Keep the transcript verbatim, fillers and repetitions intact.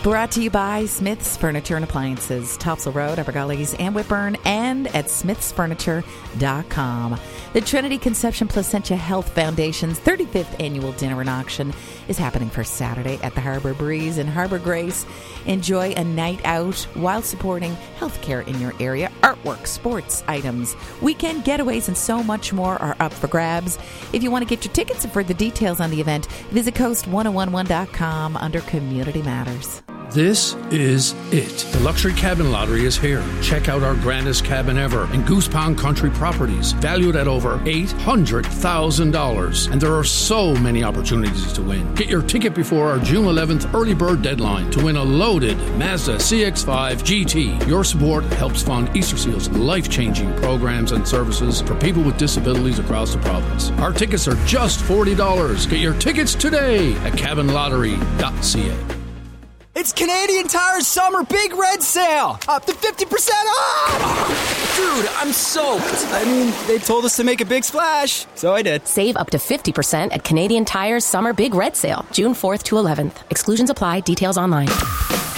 Brought to you by Smith's Furniture and Appliances, Topsail Road, Upper Gullies, and Whitburn, and at smiths furniture dot com. The Trinity Conception Placentia Health Foundation's thirty-fifth Annual Dinner and Auction is happening for Saturday at the Harbor Breeze in Harbor Grace. Enjoy a night out while supporting healthcare in your area. Artwork, sports items, weekend getaways, and so much more are up for grabs. If you want to get your tickets and further details on the event, visit coast ten eleven dot com under Community Matters. This is it. The Luxury Cabin Lottery is here. Check out our grandest cabin ever in Goose Pond Country Properties, valued at over eight hundred thousand dollars. And there are so many opportunities to win. Get your ticket before our June eleventh early bird deadline to win a loaded Mazda C X five G T. Your support helps fund Easter Seal's life-changing programs and services for people with disabilities across the province. Our tickets are just forty dollars. Get your tickets today at cabin lottery dot c a. It's Canadian Tire's summer big red sale! Up to fifty percent off! Dude, I'm soaked. I mean, they told us to make a big splash, so I did. Save up to fifty percent at Canadian Tire's summer big red sale, June fourth to eleventh. Exclusions apply. Details online.